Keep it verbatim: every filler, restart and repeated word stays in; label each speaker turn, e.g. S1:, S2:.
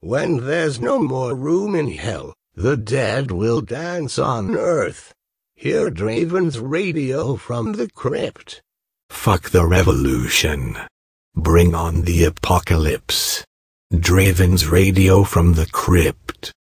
S1: When there's no more room in hell, the dead will dance on earth. Hear Draven's radio from the crypt.
S2: Fuck the revolution. Bring on the apocalypse. Draven's radio from the crypt.